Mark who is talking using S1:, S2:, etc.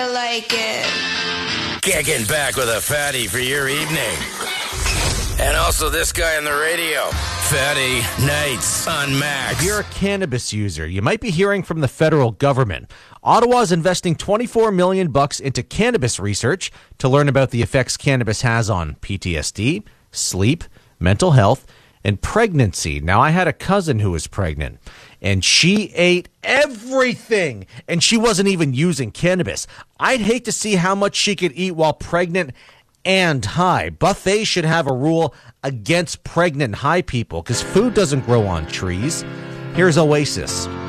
S1: I like it.
S2: Kicking back with a fatty for your evening. And also this guy on the radio. Fatty Nights on Max.
S3: If you're a cannabis user, you might be hearing from the federal government. Ottawa's investing $24 million into cannabis research to learn about the effects cannabis has on PTSD, sleep, mental health, and pregnancy. Now, I had a cousin who was pregnant, and she ate everything, and she wasn't even using cannabis. I'd hate to see how much she could eat while pregnant and high. Buffets should have a rule against pregnant high people because food doesn't grow on trees. Here's Oasis.